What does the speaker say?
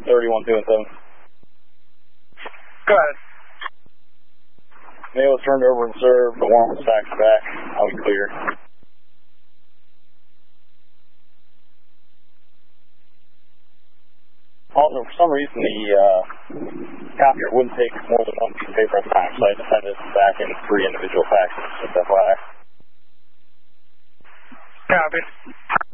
31, 2 and 7. Go ahead. Mail was turned over and served. The warrant was faxed back. I was clear. Also, for some reason, the copier wouldn't take more than one piece of paper at a time, so I had to send it back in 3 individual faxes, just FYI. Copy.